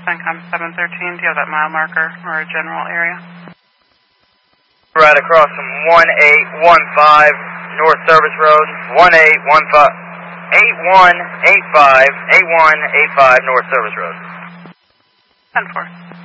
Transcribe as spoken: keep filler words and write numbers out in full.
CENTCOM seven thirteen, do you have that mile marker or a general area? Right across from one eight one five North Service Road, one eight one five, eight one eight five, eight one eight five North Service Road. ten four.